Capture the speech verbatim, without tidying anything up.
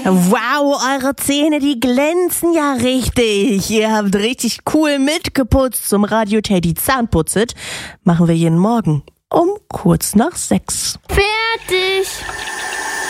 Wow, eure Zähne, die glänzen ja richtig. Ihr habt richtig cool mitgeputzt zum Radio Teddy Zahnputzit. Machen wir jeden Morgen um kurz nach sechs. Fertig.